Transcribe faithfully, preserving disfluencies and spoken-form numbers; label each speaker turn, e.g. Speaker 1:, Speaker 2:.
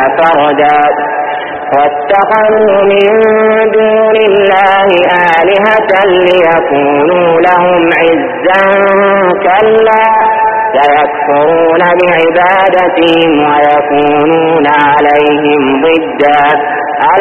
Speaker 1: فردا واتخذوا من دون الله آلهة ليكونوا لهم عزا كلا سيكفرون بعبادتهم ويكونون عليهم ضدا